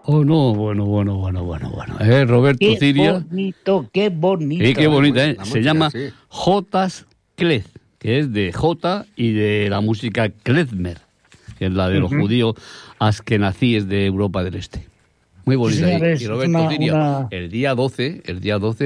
Oh, no, bueno. Roberto Ciria. Qué bonito. Qué bonita, ¿eh? La Se música, llama sí. Jotas Klez, que es de Jota y de la música klezmer, que es la de los judíos askenazíes de Europa del Este. Muy bonita. Sí, señores, Y Roberto una- Ciria, una- el día 12